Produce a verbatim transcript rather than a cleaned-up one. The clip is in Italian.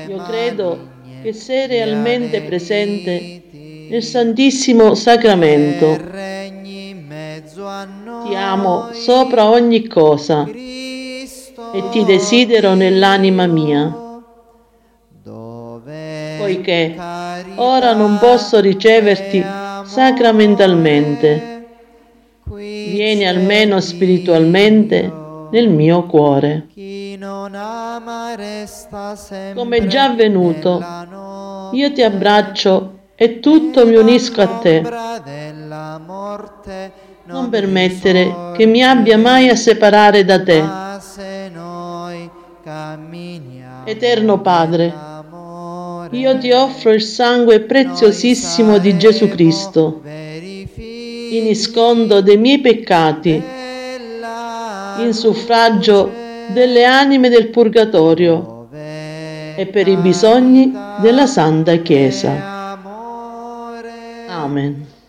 Io credo che sei realmente presente nel Santissimo Sacramento. Ti amo sopra ogni cosa e ti desidero nell'anima mia. Poiché ora non posso riceverti sacramentalmente, vieni almeno spiritualmente nel mio cuore. Come già avvenuto, io ti abbraccio e tutto mi unisco a te. Non permettere che mi abbia mai a separare da te. Eterno Padre, io ti offro il sangue preziosissimo di Gesù Cristo, in iscondo dei miei peccati, in suffragio delle anime del Purgatorio e per i bisogni della Santa Chiesa. Amen.